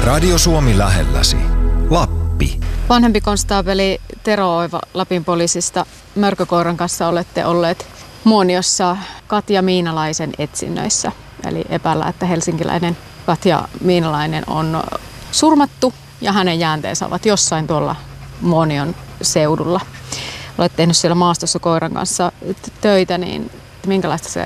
Radio Suomi lähelläsi. Lappi. Vanhempi konstaapeli Tero Oiva Lapin poliisista mörkökoiran kanssa olette olleet Muoniossa Katja Miinalaisen etsinnöissä. Eli epäillä, että helsinkiläinen Katja Miinalainen on surmattu ja hänen jäänteensä ovat jossain tuolla Muonion seudulla. Olet tehnyt siellä maastossa koiran kanssa töitä, niin minkälaista se